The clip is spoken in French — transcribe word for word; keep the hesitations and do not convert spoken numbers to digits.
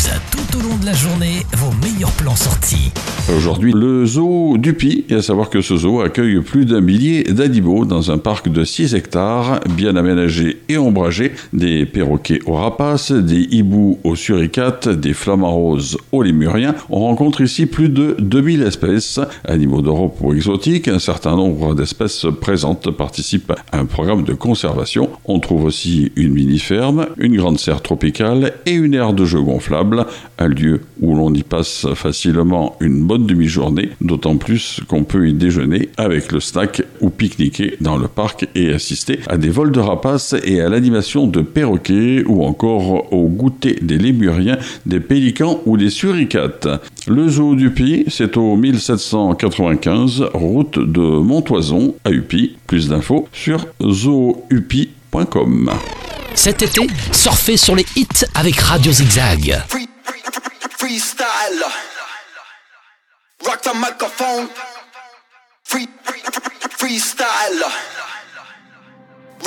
diffuse tout au long de la journée vos meilleurs plans sortis. Aujourd'hui, le zoo d'Uppy, et à savoir que ce zoo accueille plus d'un millier d'animaux dans un parc de six hectares, bien aménagé et ombragé, des perroquets aux rapaces, des hiboux aux suricates, des flamants roses aux lémuriens. On rencontre ici plus de deux mille espèces, animaux d'Europe ou exotiques. Un certain nombre d'espèces présentes participent à un programme de conservation. On trouve aussi une mini-ferme, une grande serre tropicale et une aire de jeu gonflable, un lieu où l'on y passe facilement une bonne demi-journée, d'autant plus qu'on peut y déjeuner avec le snack ou pique-niquer dans le parc et assister à des vols de rapaces et à l'animation de perroquets ou encore au goûter des lémuriens, des pélicans ou des suricates. Le zoo d'Uppy, c'est au mille sept cent quatre-vingt-quinze, route de Montoison à Uppy. Plus d'infos sur zoo uppy point com. Cet été, surfez sur les hits avec Radio Zigzag. Free, free, free, freestyle. Rock the microphone. Free, free, freestyle.